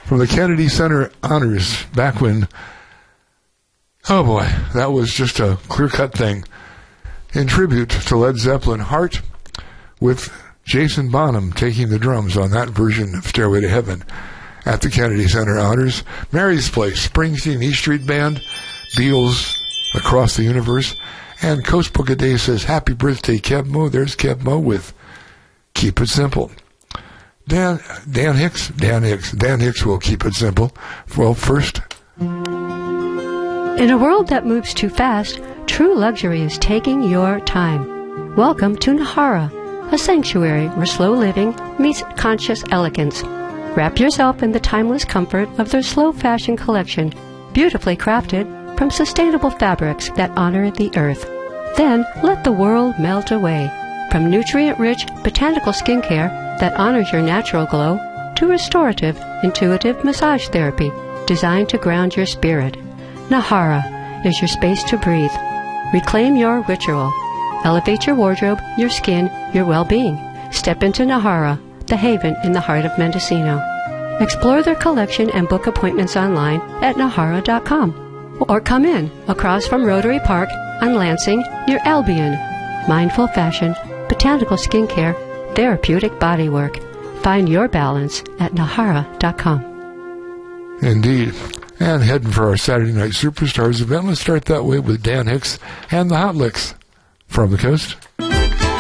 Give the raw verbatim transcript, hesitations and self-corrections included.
from the Kennedy Center Honors back when, oh boy, that was just a clear-cut thing. In tribute to Led Zeppelin, Heart, with Jason Bonham taking the drums on that version of Stairway to Heaven at the Kennedy Center Honors. Mary's Place, Springsteen, E Street Band, Beatles, Across the Universe, and Coast Book a Day says, happy birthday, Kev Mo. There's Kev Mo with Keep It Simple. Dan, Dan Hicks, Dan Hicks, Dan Hicks will keep it simple. Well, first. In a world that moves too fast, true luxury is taking your time. Welcome to Nahara, a sanctuary where slow living meets conscious elegance. Wrap yourself in the timeless comfort of their slow fashion collection, beautifully crafted from sustainable fabrics that honor the earth. Then let the world melt away. From nutrient-rich botanical skincare that honors your natural glow to restorative, intuitive massage therapy designed to ground your spirit. Nahara is your space to breathe. Reclaim your ritual. Elevate your wardrobe, your skin, your well-being. Step into Nahara, the haven in the heart of Mendocino. Explore their collection and book appointments online at nahara dot com. Or come in across from Rotary Park on Lansing near Albion. Mindful fashion, botanical skincare, therapeutic bodywork. Find your balance at nahara dot com. Indeed. And heading for our Saturday Night Superstars event, let's start that way with Dan Hicks and the Hot Licks from the coast.